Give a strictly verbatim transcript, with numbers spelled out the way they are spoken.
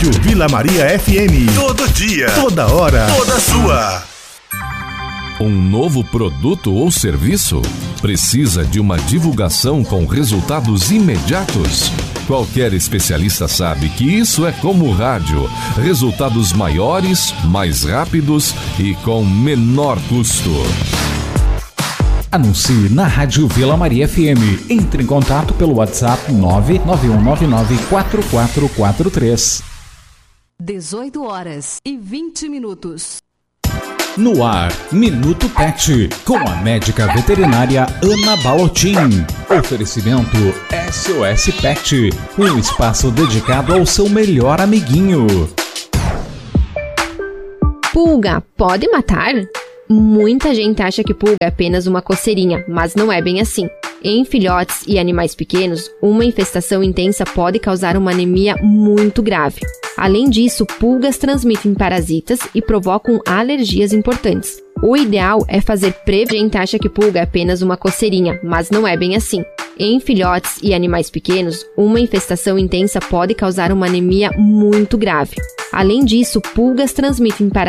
Rádio Vila Maria F M. Todo dia, toda hora, toda sua. Um novo produto ou serviço? Precisa de uma divulgação com resultados imediatos? Qualquer especialista sabe que isso é como rádio. Resultados maiores, mais rápidos e com menor custo. Anuncie na Rádio Vila Maria F M. Entre em contato pelo WhatsApp nove nove um nove nove quatro quatro quatro três. dezoito horas e vinte minutos. No ar, Minuto Pet, com a médica veterinária Ana Balotin. Oferecimento S O S Pet, um espaço dedicado ao seu melhor amiguinho. Pulga pode matar? Muita gente acha que pulga é apenas uma coceirinha, mas não é bem assim. Em filhotes e animais pequenos, uma infestação intensa pode causar uma anemia muito grave. Além disso, pulgas transmitem parasitas e provocam alergias importantes. O ideal é fazer prevenção. A gente acha que pulga é apenas uma coceirinha, mas não é bem assim. Em filhotes e animais pequenos, uma infestação intensa pode causar uma anemia muito grave. Além disso, pulgas transmitem parasitas